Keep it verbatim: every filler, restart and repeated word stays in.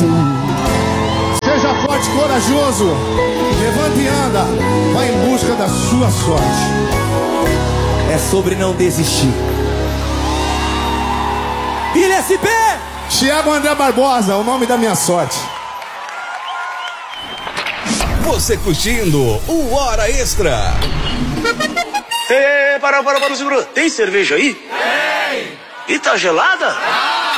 Seja forte, corajoso. Levanta e anda. Vai em busca da sua sorte. É sobre não desistir. Ilha S P! Thiago André Barbosa, o nome da minha sorte. Você curtindo o Hora Extra. Ei, para, para, para, segura. Tem cerveja aí? Tem. E tá gelada?